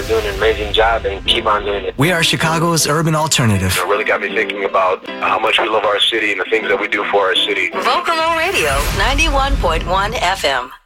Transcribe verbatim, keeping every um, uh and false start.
are doing an amazing job and keep on doing it. We are Chicago's urban alternative. It really got me thinking about how much we love our city and the things that we do for our city. Vocalo Radio, ninety-one point one F M.